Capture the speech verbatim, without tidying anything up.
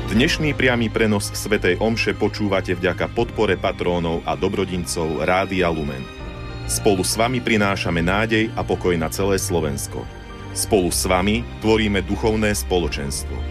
Dnešný priamy prenos svätej omše počúvate vďaka podpore patrónov a dobrodincov Rádia Lumen. Spolu s vami prinášame nádej a pokoj na celé Slovensko. Spolu s vami tvoríme duchovné spoločenstvo.